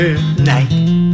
Night.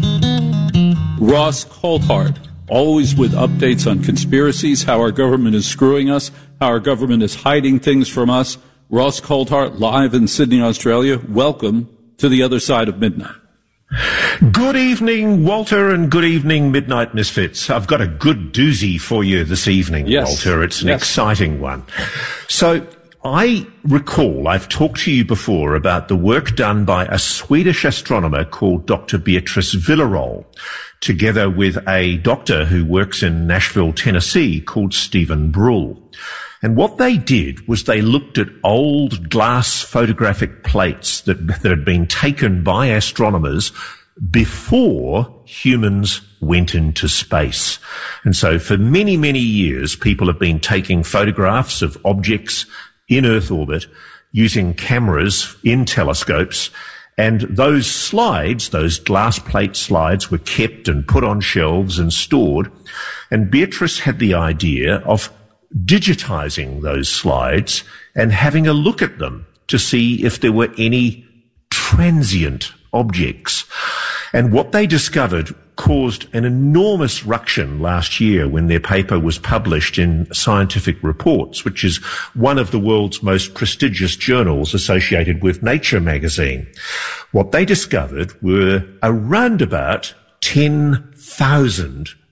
Ross Coulthart, always with updates on conspiracies, how our government is screwing us, how our government is hiding things from us. Ross Coulthart, live in Sydney, Australia. Welcome to the other side of midnight. Good evening, Walter, and good evening, Midnight Misfits. I've got a good doozy for you this evening, yes. Walter. It's an exciting one. So, I recall I've talked to you before about the work done by a Swedish astronomer called Dr. Beatrice Villarol, together with a doctor who works in Nashville, Tennessee, called Stephen Brull. And what they did was they looked at old glass photographic plates that had been taken by astronomers before humans went into space. And so for many, many years, people have been taking photographs of objects in Earth orbit using cameras in telescopes. And those slides, those glass plate slides, were kept and put on shelves and stored. And Beatrice had the idea of digitizing those slides and having a look at them to see if there were any transient objects. And what they discovered caused an enormous ruction last year when their paper was published in Scientific Reports, which is one of the world's most prestigious journals associated with Nature magazine. What they discovered were around about 10,000